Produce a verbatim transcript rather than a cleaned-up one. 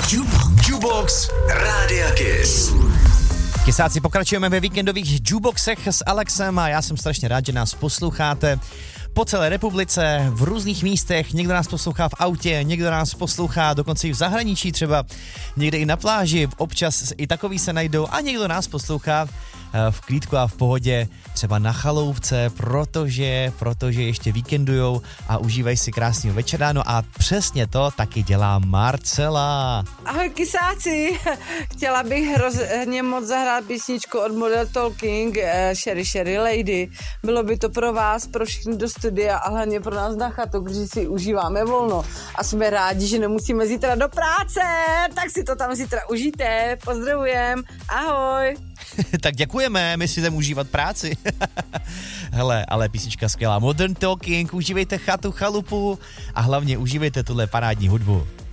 Jukebox. Jukebox Rádia Kiss. Kysáci, pokračujeme ve víkendových jukeboxech s Alexem a já jsem strašně rád, že nás posloucháte po celé republice, v různých místech. Někdo nás poslouchá v autě, někdo nás poslouchá dokonce i v zahraničí, třeba někde i na pláži, občas i takový se najdou a někdo nás poslouchá v klídku a v pohodě, třeba na chaloupce, protože, protože ještě víkendujou a užívají si krásný večer. No a přesně to taky dělá Marcela. Ahoj kysáci, chtěla bych hrozně moc zahrát písničku od Model Talking, eh, Sherry Sherry Lady. Bylo by to pro vás, pro všechny do studia a hlavně pro nás na chatu, kteří si užíváme volno a jsme rádi, že nemusíme zítra do práce, tak si to tam zítra užijte. Pozdravujem, ahoj. Tak děkujeme, my si jdeme užívat práci. Hele, ale písnička skvělá. Modern Talking, užívejte chatu, chalupu a hlavně užívejte tuhle parádní hudbu.